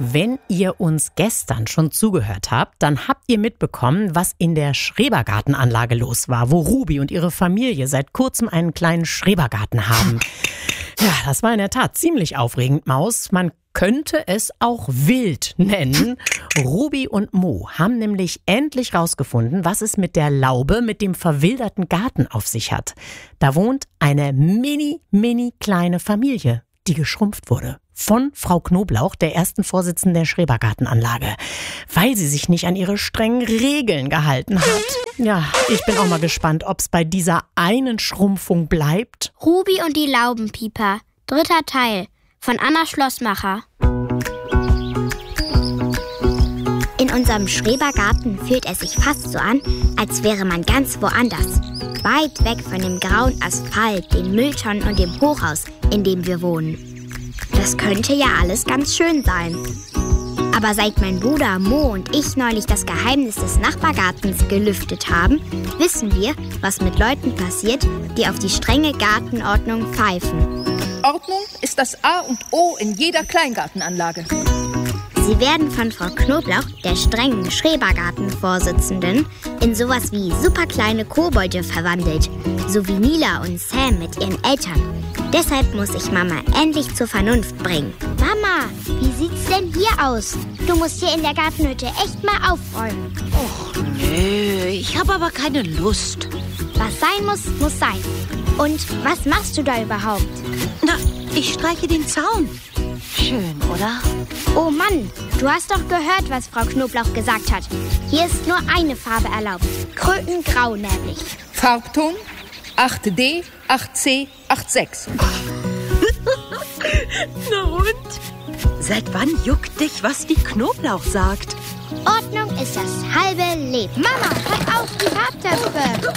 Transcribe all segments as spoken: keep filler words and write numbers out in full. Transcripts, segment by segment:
Wenn ihr uns gestern schon zugehört habt, dann habt ihr mitbekommen, was in der Schrebergartenanlage los war, wo Ruby und ihre Familie seit kurzem einen kleinen Schrebergarten haben. Ja, das war in der Tat ziemlich aufregend, Maus. Man könnte es auch wild nennen. Ruby und Mo haben nämlich endlich rausgefunden, was es mit der Laube, mit dem verwilderten Garten auf sich hat. Da wohnt eine mini, mini kleine Familie, die geschrumpft wurde. Von Frau Knoblauch, der ersten Vorsitzenden der Schrebergartenanlage, weil sie sich nicht an ihre strengen Regeln gehalten hat. Ja, ich bin auch mal gespannt, ob es bei dieser einen Schrumpfung bleibt. Ruby und die Laubenpieper, dritter Teil, von Anna Schlossmacher. In unserem Schrebergarten fühlt es sich fast so an, als wäre man ganz woanders. Weit weg von dem grauen Asphalt, den Mülltonnen und dem Hochhaus, in dem wir wohnen. Das könnte ja alles ganz schön sein. Aber seit mein Bruder Mo und ich neulich das Geheimnis des Nachbargartens gelüftet haben, wissen wir, was mit Leuten passiert, die auf die strenge Gartenordnung pfeifen. Ordnung ist das A und O in jeder Kleingartenanlage. Sie werden von Frau Knoblauch, der strengen Schrebergartenvorsitzenden, in sowas wie superkleine Kobolde verwandelt, so wie Nila und Sam mit ihren Eltern. Deshalb muss ich Mama endlich zur Vernunft bringen. Mama, wie sieht's denn hier aus? Du musst hier in der Gartenhütte echt mal aufräumen. Och, nö, ich habe aber keine Lust. Was sein muss, muss sein. Und was machst du da überhaupt? Na, ich streiche den Zaun. Schön, oder? Oh Mann, du hast doch gehört, was Frau Knoblauch gesagt hat. Hier ist nur eine Farbe erlaubt. Krötengrau nämlich. Farbton acht D, acht C, acht sechs. Na und? Seit wann juckt dich, was die Knoblauch sagt? Ordnung ist das halbe Leben. Mama, halt auf die Farbtöpfe.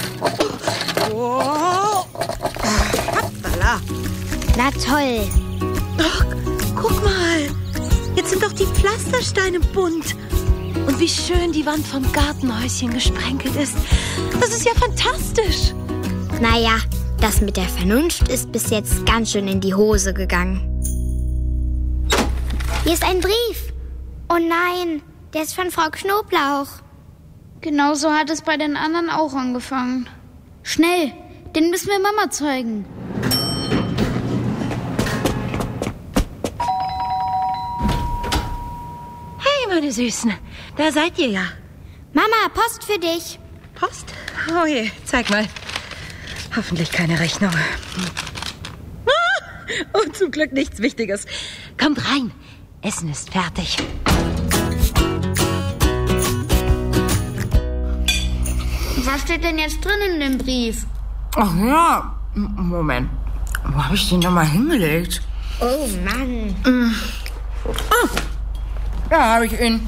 Oh. Hoppala. Na toll. Ach, guck mal. Jetzt sind doch die Pflastersteine bunt. Und wie schön die Wand vom Gartenhäuschen gesprenkelt ist. Das ist ja fantastisch. Naja, das mit der Vernunft ist bis jetzt ganz schön in die Hose gegangen. Hier ist ein Brief. Oh nein, der ist von Frau Knoblauch. Genauso hat es bei den anderen auch angefangen. Schnell, den müssen wir Mama zeigen. Hey, meine Süßen, da seid ihr ja. Mama, Post für dich. Post? Oh je, zeig mal. Hoffentlich keine Rechnung. Ah, und zum Glück nichts Wichtiges. Kommt rein, Essen ist fertig. Was steht denn jetzt drin in dem Brief? Ach ja, Moment. Wo habe ich den nochmal hingelegt? Oh Mann. Mm. Ah, da habe ich ihn.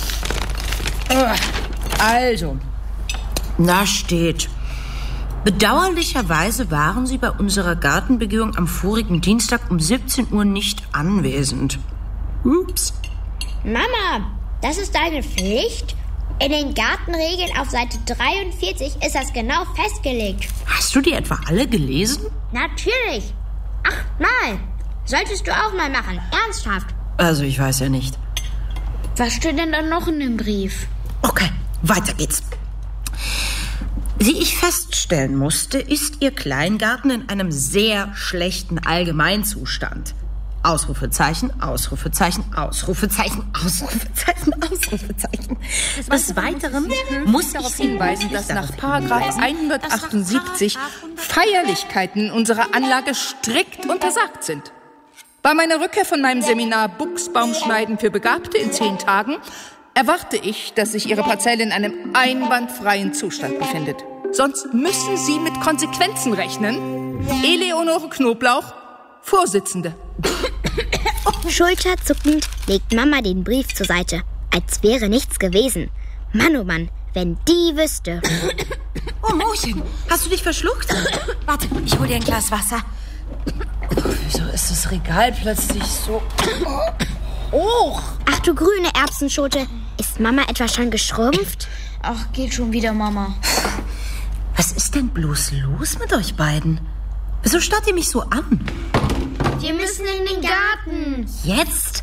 Also, da steht: Bedauerlicherweise waren Sie bei unserer Gartenbegehung am vorigen Dienstag um siebzehn Uhr nicht anwesend. Ups. Mama, das ist deine Pflicht? In den Gartenregeln auf Seite dreiundvierzig ist das genau festgelegt. Hast du die etwa alle gelesen? Natürlich. Achtmal. Solltest du auch mal machen. Ernsthaft. Also, ich weiß ja nicht. Was steht denn da noch in dem Brief? Okay, weiter geht's. Wie ich feststellen musste, ist Ihr Kleingarten in einem sehr schlechten Allgemeinzustand. Ausrufezeichen, Ausrufezeichen, Ausrufezeichen, Ausrufezeichen, Ausrufezeichen. Des Weiteren muss ich darauf hinweisen, dass nach Paragraph hundertachtundsiebzig Feierlichkeiten in unserer Anlage strikt untersagt sind. Bei meiner Rückkehr von meinem Seminar Buchsbaumschneiden für Begabte in zehn Tagen erwarte ich, dass sich Ihre Parzelle in einem einwandfreien Zustand befindet. Sonst müssen Sie mit Konsequenzen rechnen. Eleonore Knoblauch, Vorsitzende. Schulterzuckend legt Mama den Brief zur Seite, als wäre nichts gewesen. Mann, oh Mann, wenn die wüsste. Oh, Mochen, hast du dich verschluckt? Warte, ich hol dir ein Glas Wasser. Wieso ist das Regal plötzlich so hoch? Ach du grüne Erbsenschote, ist Mama etwa schon geschrumpft? Ach, geht schon wieder, Mama. Was ist denn bloß los mit euch beiden? Wieso starrt ihr mich so an? Wir müssen in den Garten. Jetzt?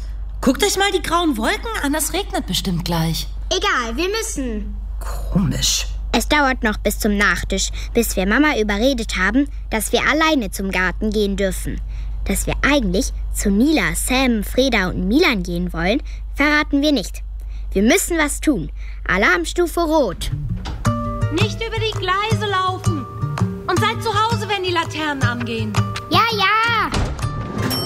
Guckt euch mal die grauen Wolken an, es regnet bestimmt gleich. Egal, wir müssen. Komisch. Es dauert noch bis zum Nachtisch, bis wir Mama überredet haben, dass wir alleine zum Garten gehen dürfen. Dass wir eigentlich zu Nila, Sam, Freda und Milan gehen wollen, verraten wir nicht. Wir müssen was tun. Alarmstufe Rot. Nicht über die Gleise laufen. Und seid zu Hause, wenn die Laternen angehen. Ja, ja.